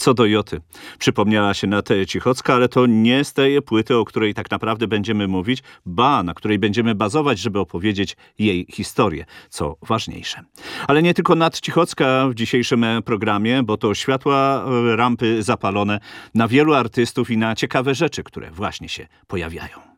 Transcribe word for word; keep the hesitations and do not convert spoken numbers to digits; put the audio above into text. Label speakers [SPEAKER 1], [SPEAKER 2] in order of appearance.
[SPEAKER 1] Co do Joty. Przypomniała się Natalia Cichocka, ale to nie z tej płyty, o której tak naprawdę będziemy mówić, ba, na której będziemy bazować, żeby opowiedzieć jej historię, co ważniejsze. Ale nie tylko Nat Cichocka w dzisiejszym programie, bo to światła rampy zapalone na wielu artystów i na ciekawe rzeczy, które właśnie się pojawiają.